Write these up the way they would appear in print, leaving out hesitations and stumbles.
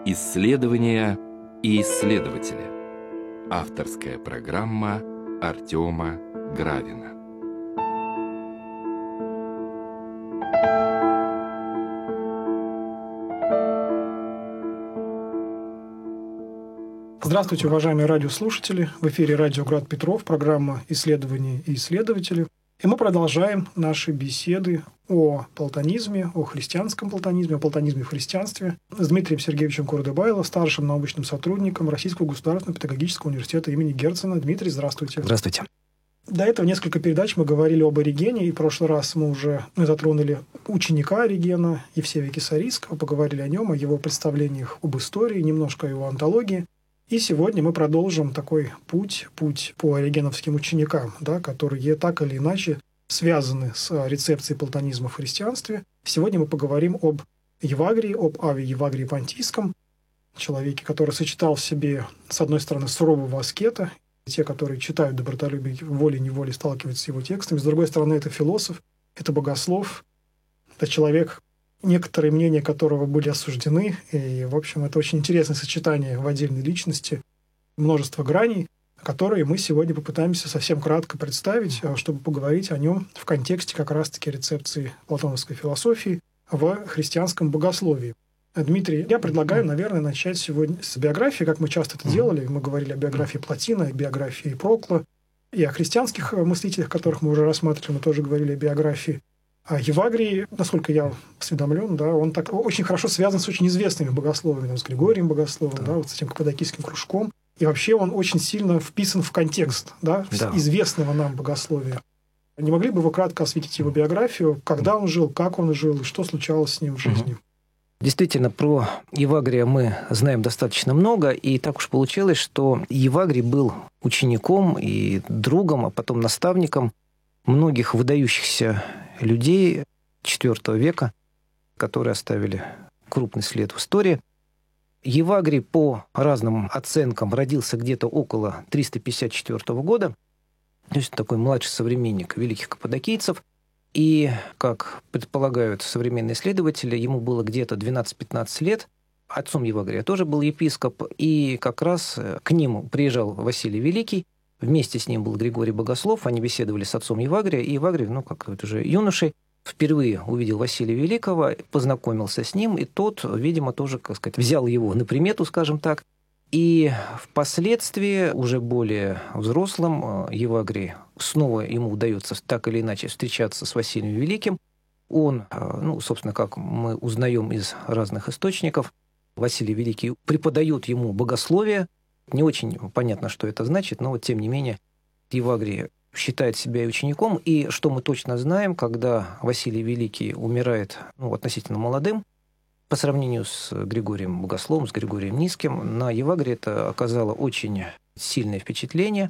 Исследования и исследователи. Авторская программа Артема Гравина. Здравствуйте, уважаемые радиослушатели! В эфире радио «Град Петров», программа «Исследования и исследователи». И мы продолжаем наши беседы о платонизме, о христианском платонизме, о платонизме в христианстве с Дмитрием Сергеевичем Курдыбайло, старшим научным сотрудником Российского государственного педагогического университета имени Герцена. Дмитрий, здравствуйте. Здравствуйте. До этого несколько передач мы говорили об Оригене, и в прошлый раз мы уже затронули ученика Оригена, Евсевия Кесарийского, поговорили о нем, о его представлениях об истории, немножко о его антологии. И сегодня мы продолжим такой путь по оригеновским ученикам, которые так или иначе связаны с рецепцией платонизма в христианстве. Сегодня мы поговорим об Евагрии, об Аве Евагрии Понтийском, человеке, который сочетал в себе, с одной стороны, сурового аскета, те, которые читают «Добротолюбие волей-неволей», сталкиваются с его текстами, с другой стороны, это философ, это богослов, это человек, некоторые мнения которого были осуждены. И, в общем, это очень интересное сочетание в отдельной личности, множество граней, которые мы сегодня попытаемся совсем кратко представить, чтобы поговорить о нем в контексте как раз-таки рецепции платоновской философии в христианском богословии. Дмитрий, я предлагаю, наверное, начать сегодня с биографии, как мы часто это делали. Мы говорили о биографии Плотина, о биографии Прокла, и о христианских мыслителях, которых мы уже рассматривали, мы тоже говорили о биографии. А Евагрий, насколько я осведомлен, он так очень хорошо связан с очень известными богословами, с Григорием Богословом, с этим каппадокийским кружком. И вообще он очень сильно вписан в контекст известного нам богословия. Не могли бы вы кратко осветить его биографию, когда он жил, как он жил и что случалось с ним в жизни? Действительно, про Евагрия мы знаем достаточно много, и так уж получилось, что Евагрий был учеником и другом, а потом наставником многих выдающихся людей IV века, которые оставили крупный след в истории. Евагрий, по разным оценкам, родился где-то около 354 года, то есть такой младший современник великих каппадокийцев. И, как предполагают современные исследователи, ему было где-то 12-15 лет. Отцом Евагрия тоже был епископ, и как раз к нему приезжал Василий Великий. Вместе с ним был Григорий Богослов, они беседовали с отцом Евагрия, и Евагрий, как уже юношей, впервые увидел Василия Великого, познакомился с ним, и тот, видимо, тоже, взял его на примету, скажем так. И впоследствии, уже более взрослым, Евагрий снова ему удается так или иначе встречаться с Василием Великим. Он, собственно, как мы узнаем из разных источников, Василий Великий преподает ему богословие. Не очень понятно, что это значит, но тем не менее Евагрий считает себя и учеником. И что мы точно знаем, когда Василий Великий умирает относительно молодым, по сравнению с Григорием Богословом, с Григорием Низким, на Евагрия это оказало очень сильное впечатление.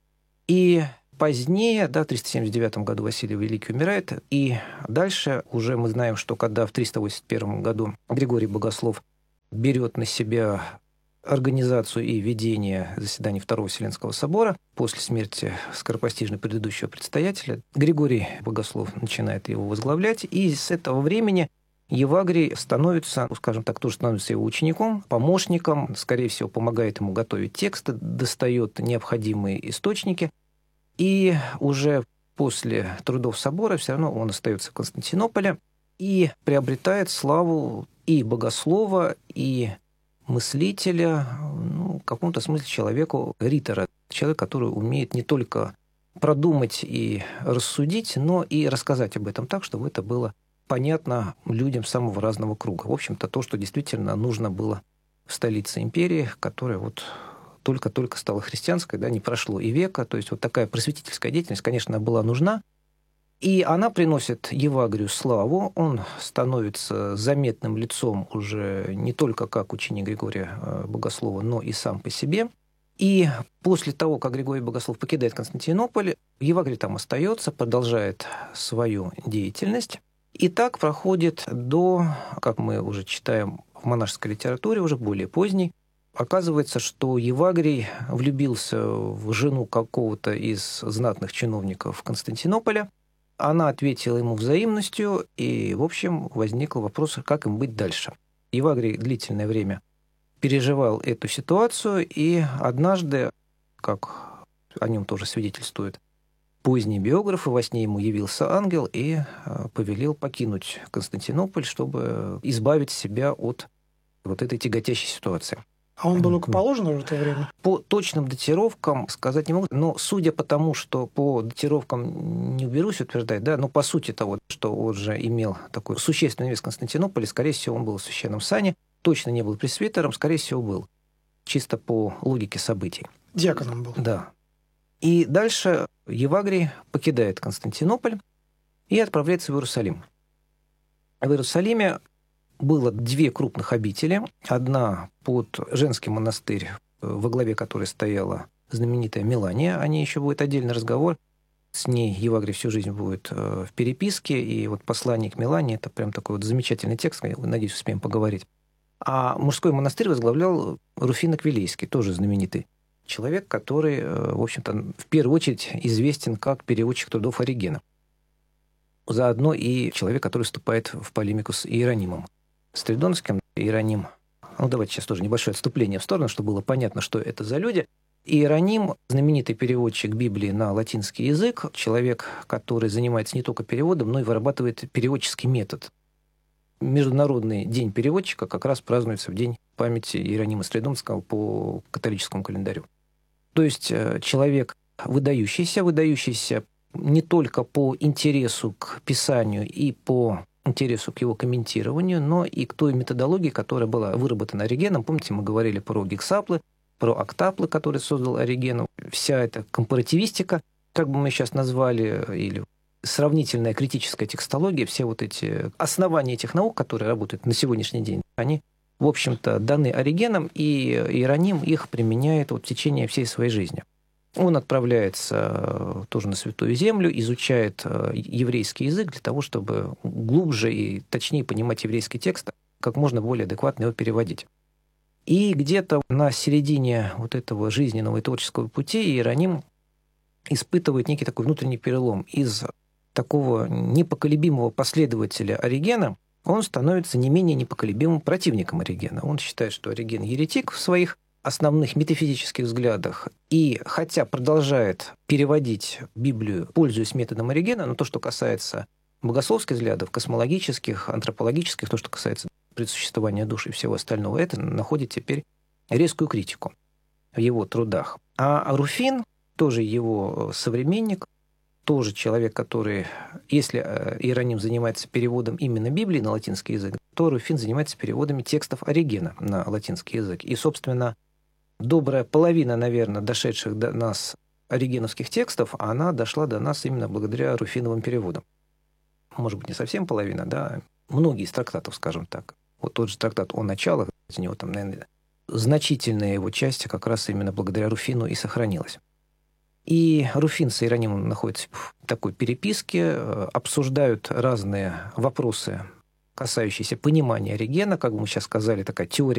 И позднее, в 379 году Василий Великий умирает, и дальше уже мы знаем, что когда в 381 году Григорий Богослов берет на себя организацию и ведение заседаний Второго Вселенского собора после смерти скоропостижно предыдущего предстоятеля, Григорий Богослов начинает его возглавлять, и с этого времени Евагрий становится, тоже становится его учеником, помощником, скорее всего, помогает ему готовить тексты, достает необходимые источники, и уже после трудов собора все равно он остается в Константинополе и приобретает славу и богослова, и мыслителя, в каком-то смысле человеку ритора, человек, который умеет не только продумать и рассудить, но и рассказать об этом так, чтобы это было понятно людям самого разного круга. В общем-то, то, что действительно нужно было в столице империи, которая только-только стала христианской, не прошло и века. То есть такая просветительская деятельность, конечно, была нужна. И она приносит Евагрию славу, он становится заметным лицом уже не только как ученик Григория Богослова, но и сам по себе. И после того, как Григорий Богослов покидает Константинополь, Евагрий там остается, продолжает свою деятельность. И так проходит до, как мы уже читаем в монашеской литературе, уже более поздней. Оказывается, что Евагрий влюбился в жену какого-то из знатных чиновников Константинополя. Она ответила ему взаимностью, и, в общем, возник вопрос, как им быть дальше. Евагрий длительное время переживал эту ситуацию, и однажды, как о нем тоже свидетельствуют поздние биографы, во сне ему явился ангел и повелел покинуть Константинополь, чтобы избавить себя от вот этой тяготящей ситуации. А он был рукоположен уже в то время? По точным датировкам сказать не могу, но судя по тому, что по датировкам не берусь утверждать, да, но по сути того, что он же имел такой существенный вес в Константинополе, скорее всего, он был в священном сане, точно не был пресвитером, скорее всего, был. Чисто по логике событий. Диаконом был. Да. И дальше Евагрий покидает Константинополь и отправляется в Иерусалим. В Иерусалиме было 2 крупных обители. Одна под женский монастырь, во главе которой стояла знаменитая Мелания. О ней еще будет отдельный разговор. С ней Евагрий всю жизнь будет в переписке. И вот послание к Мелании – это прям такой вот замечательный текст. Надеюсь, успеем поговорить. А мужской монастырь возглавлял Руфин Аквилейский, тоже знаменитый человек, который, в общем-то, в первую очередь известен как переводчик трудов Оригена. Заодно и человек, который вступает в полемику с Иеронимом Стридонским. Иероним, давайте сейчас тоже небольшое отступление в сторону, чтобы было понятно, что это за люди. Иероним, знаменитый переводчик Библии на латинский язык, человек, который занимается не только переводом, но и вырабатывает переводческий метод. Международный день переводчика как раз празднуется в день памяти Иеронима Стридонского по католическому календарю. То есть человек выдающийся не только по интересу к Писанию и по интересу к его комментированию, но и к той методологии, которая была выработана Оригеном. Помните, мы говорили про гексаплы, про октаплы, которые создал Ориген. Вся эта компаративистика, как бы мы сейчас назвали, или сравнительная критическая текстология, все вот эти основания этих наук, которые работают на сегодняшний день, они, в общем-то, даны Оригеном, и Иероним их применяет в течение всей своей жизни. Он отправляется тоже на Святую Землю, изучает еврейский язык для того, чтобы глубже и точнее понимать еврейский текст, как можно более адекватно его переводить. И где-то на середине вот этого жизненного и творческого пути Иероним испытывает некий такой внутренний перелом. Из такого непоколебимого последователя Оригена он становится не менее непоколебимым противником Оригена. Он считает, что Ориген еретик в своих основных метафизических взглядах, и хотя продолжает переводить Библию, пользуясь методом Оригена, но то, что касается богословских взглядов, космологических, антропологических, то, что касается предсуществования души и всего остального, это находит теперь резкую критику в его трудах. А Руфин, тоже его современник, тоже человек, который, если Иероним занимается переводом именно Библии на латинский язык, то Руфин занимается переводами текстов Оригена на латинский язык. И, собственно, добрая половина, наверное, дошедших до нас оригеновских текстов, она дошла до нас именно благодаря Руфиновым переводам. Может быть, не совсем половина, да, многие из трактатов, скажем так. Вот тот же трактат «О началах», у него там, наверное, значительная его часть как раз именно благодаря Руфину и сохранилась. И Руфин с Иеронимом находятся в такой переписке, обсуждают разные вопросы, касающиеся понимания Оригена, как бы мы сейчас сказали, такая теория